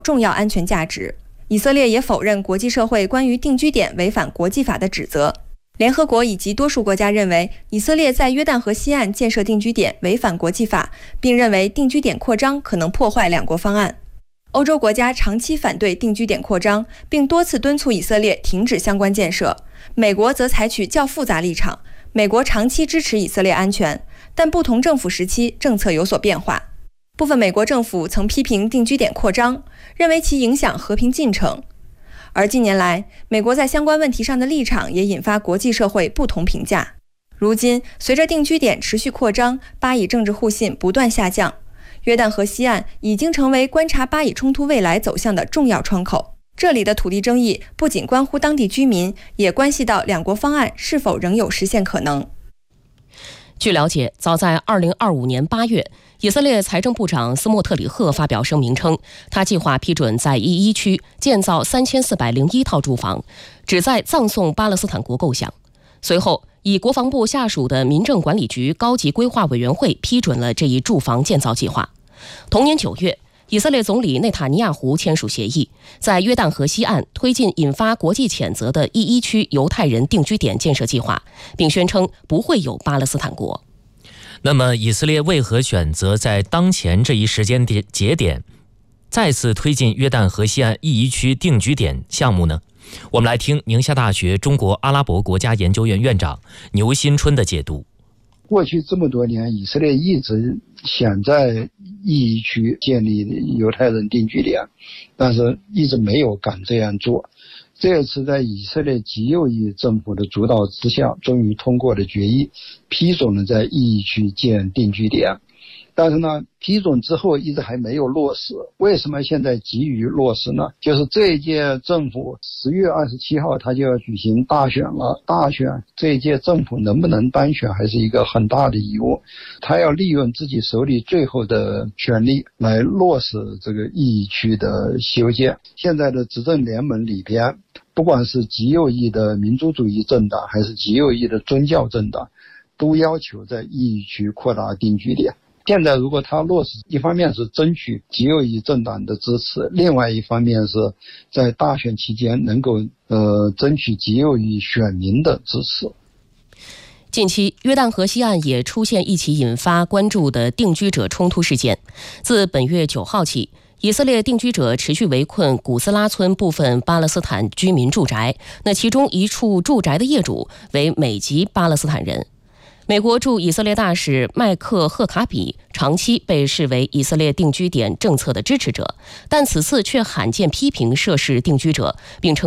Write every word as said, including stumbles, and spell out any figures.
重要安全价值。以色列也否认国际社会关于定居点违反国际法的指责。联合国以及多数国家认为，以色列在约旦河西岸建设定居点违反国际法，并认为定居点扩张可能破坏两国方案。欧洲国家长期反对定居点扩张，并多次敦促以色列停止相关建设。美国则采取较复杂立场，美国长期支持以色列安全，但不同政府时期政策有所变化。部分美国政府曾批评定居点扩张，认为其影响和平进程。而近年来，美国在相关问题上的立场也引发国际社会不同评价。如今，随着定居点持续扩张，巴以政治互信不断下降，约旦河西岸已经成为观察巴以冲突未来走向的重要窗口。这里的土地争议不仅关乎当地居民，也关系到两国方案是否仍有实现可能。 据了解，早在二零二五年八月，以色列财政部长斯莫特里赫发表声明称，他计划批准在一一区建造三千四百零一套住房，旨在葬送巴勒斯坦国构想。随后，以国防部下属的民政管理局高级规划委员会批准了这一住房建造计划。同年九月，以色列总理内塔尼亚胡签署协议，在约旦河西岸推进引发国际谴责的一一区犹太人定居点建设计划，并宣称不会有巴勒斯坦国。 那么，以色列为何选择在当前这一时间节点再次推进约旦河西岸一一区定居点项目呢？我们来听宁夏大学中国阿拉伯国家研究院院长牛新春的解读。 过去这么多年，以色列一直想在一一区建立犹太人定居点，但是一直没有敢这样做。这次在以色列极右翼政府的主导之下，终于通过了决议，批准了在一一区建定居点。但是呢，批准之后一直还没有落实。为什么现在急于落实呢？就是这一届政府十月二十七号他就要举行大选了，大选这一届政府能不能当选还是一个很大的疑问。他要利用自己手里最后的权力来落实这个一一区的修建。现在的执政联盟里边，不管是极右翼的民族主义政党还是极右翼的宗教政党，都要求在一一区扩大定居点。现在如果他落实，一方面是争取极右翼政党的支持，另外一方面是在大选期间能够呃争取极右翼选民的支持。 近期，约旦河西岸也出现一起引发关注的定居者冲突事件。自本月九号起，以色列定居者持续围困古斯拉村部分巴勒斯坦居民住宅，那其中一处住宅的业主为美籍巴勒斯坦人。美国驻以色列大使麦克赫卡比长期被视为以色列定居点政策的支持者，但此次却罕见批评涉事定居者，并称